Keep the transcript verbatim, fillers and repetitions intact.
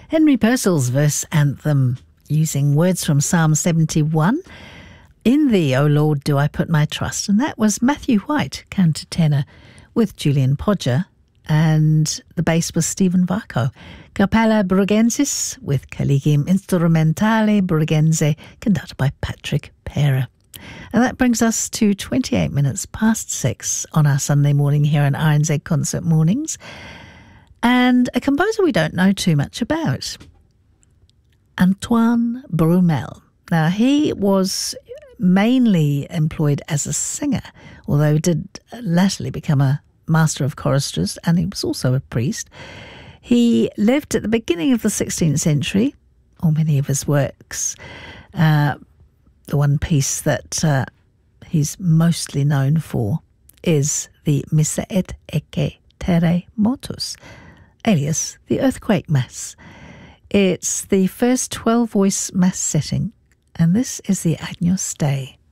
Henry Purcell's verse anthem, using words from Psalm seventy-one. In thee, O Lord, do I put my trust. And that was Matthew White, countertenor, with Julian Podger. And the bass was Stephen Varco. Capella Bruggensis with Collegium Instrumentale Bruggense, conducted by Patrick Pera. And that brings us to twenty-eight minutes past six on our Sunday morning here on R N Z Concert Mornings. And a composer we don't know too much about, Antoine Brumel. Now, he was mainly employed as a singer, although he did latterly become a master of choristers, and he was also a priest. He lived at the beginning of the sixteenth century, or many of his works. Uh, the one piece that uh, he's mostly known for is the Missa et Ecce Terremotus, alias the Earthquake Mass. It's the first twelve-voice mass setting, and this is the Agnus Dei.